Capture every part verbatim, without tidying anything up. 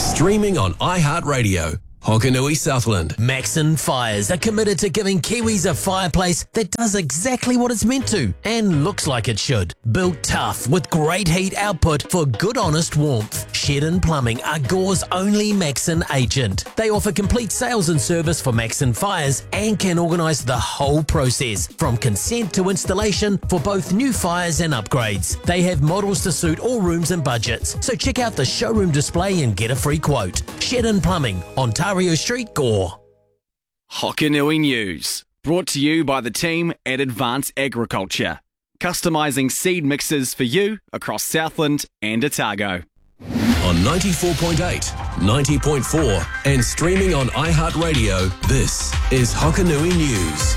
Streaming on iHeartRadio. Hokanui Southland. Maxon Fires are committed to giving Kiwis a fireplace that does exactly what it's meant to and looks like it should. Built tough with great heat output for good honest warmth. Shedden Plumbing are Gore's only Maxon agent. They offer complete sales and service for Maxon Fires and can organise the whole process from consent to installation for both new fires and upgrades. They have models to suit all rooms and budgets, so check out the showroom display and get a free quote. Shedden Plumbing, Ontario Street, Gore. Hokanui News, brought to you by the team at Advance Agriculture, customising seed mixes for you across Southland and Otago. On ninety-four point eight, ninety point four and streaming on iHeartRadio, this is Hokanui News.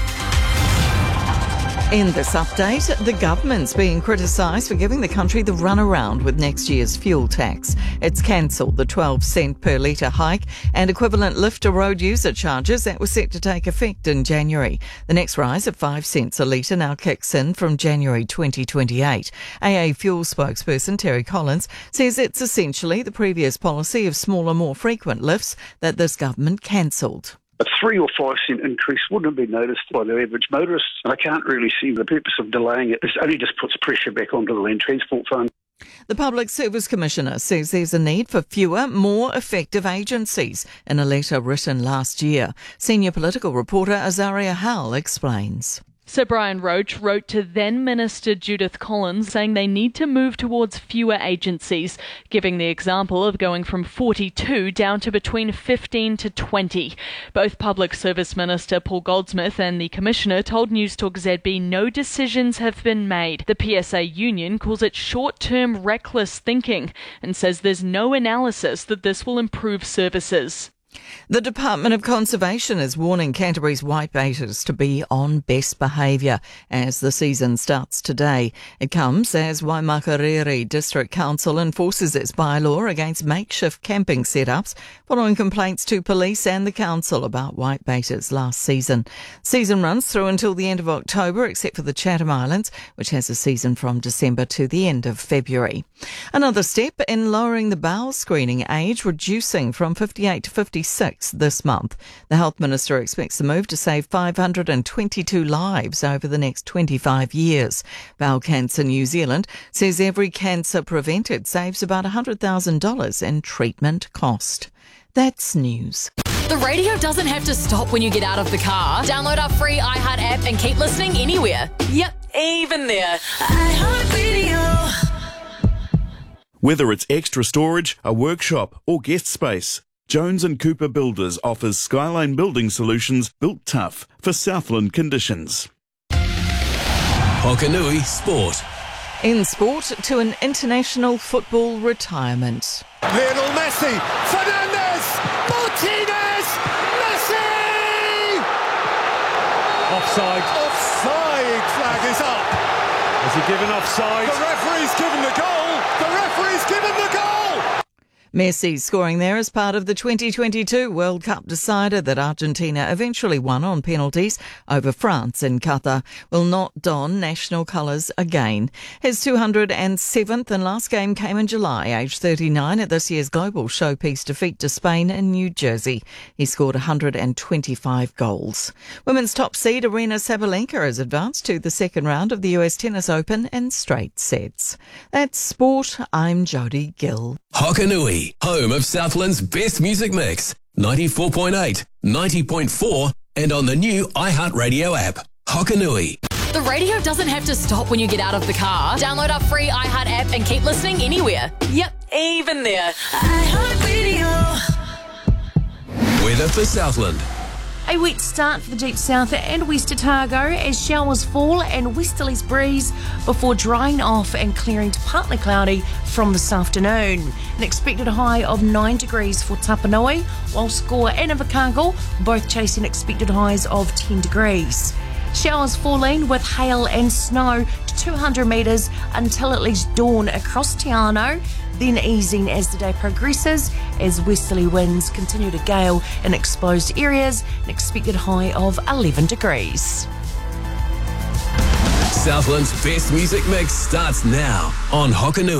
In this update, the government's being criticised for giving the country the runaround with next year's fuel tax. It's cancelled the twelve cent per litre hike and equivalent lifter road user charges that were set to take effect in January. The next rise of five cents a litre now kicks in from January twenty twenty-eight. A A Fuel spokesperson Terry Collins says it's essentially the previous policy of smaller, more frequent lifts that this government cancelled. A three or five cent increase wouldn't have been noticed by the average motorist. I can't really see the purpose of delaying it. It only just puts pressure back onto the Land Transport Fund. The Public Service Commissioner says there's a need for fewer, more effective agencies in a letter written last year. Senior political reporter Azaria Howell explains. Sir Brian Roche wrote to then Minister Judith Collins saying they need to move towards fewer agencies, giving the example of going from forty-two down to between fifteen to twenty. Both Public Service Minister Paul Goldsmith and the Commissioner told Newstalk Z B no decisions have been made. The P S A union calls it short-term reckless thinking and says there's no analysis that this will improve services. The Department of Conservation is warning Canterbury's whitebaiters to be on best behaviour as the season starts today. It comes as Waimakariri District Council enforces its bylaw against makeshift camping setups following complaints to police and the council about whitebaiters last season. Season runs through until the end of October, except for the Chatham Islands, which has a season from December to the end of February. Another step in lowering the bowel screening age, reducing from fifty-eight to fifty-six this month. The Health Minister expects the move to save five hundred twenty-two lives over the next twenty-five years. Bowel Cancer New Zealand says every cancer prevented saves about one hundred thousand dollars in treatment cost. That's news. The radio doesn't have to stop when you get out of the car. Download our free iHeart app and keep listening anywhere. Yep, even there. iHeartRadio. Whether it's extra storage, a workshop or guest space, Jones and Cooper Builders offers Skyline Building Solutions built tough for Southland conditions. Hokanui Sport. In sport, to an international football retirement. Lionel Messi, Fernandez, Martinez, Messi! Offside. Offside flag is up. Has he given offside? The referee's given the goal. The referee's given the goal. Messi scoring there as part of the twenty twenty-two World Cup decider that Argentina eventually won on penalties over France in Qatar will not don national colours again. His two hundred seventh and last game came in July, aged thirty-nine, at this year's global showpiece defeat to Spain in New Jersey. He scored one hundred twenty-five goals. Women's top seed Aryna Sabalenka has advanced to the second round of the U S Tennis Open in straight sets. That's sport. I'm Jody Gill. Hokanui, home of Southland's best music mix. ninety-four point eight, ninety point four and on the new iHeartRadio app. Hokanui. The radio doesn't have to stop when you get out of the car. Download our free iHeart app and keep listening anywhere. Yep, even there. iHeartRadio. Weather for Southland. A wet start for the deep south and west Otago as showers fall and westerlies breeze before drying off and clearing to partly cloudy from this afternoon. An expected high of nine degrees for Tapanui, while Gore and Invercargill both chasing expected highs of ten degrees. Showers falling with hail and snow to two hundred metres until at least dawn across Te Anau, then easing as the day progresses as westerly winds continue to gale in exposed areas, an expected high of eleven degrees. Southland's best music mix starts now on Hokanui.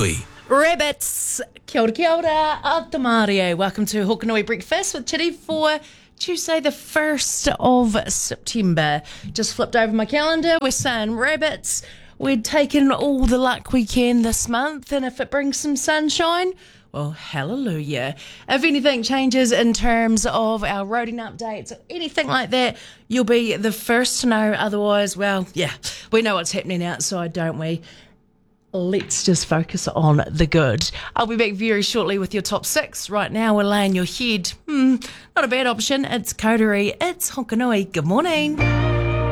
Rabbits, kia ora, kia ora, ata Mario. Welcome to Hokanui Breakfast with Chitty for Tuesday the first of September. Just flipped over my calendar, we're saying rabbits. We'd taken all the luck we can this month, and if it brings some sunshine, well, hallelujah. If anything changes in terms of our roading updates or anything like that, you'll be the first to know. Otherwise, well, yeah, we know what's happening outside, don't we? Let's just focus on the good. I'll be back very shortly with your top six. Right now, we're laying your head. Hmm, not a bad option. It's Coterie. It's Hokanui. Good morning.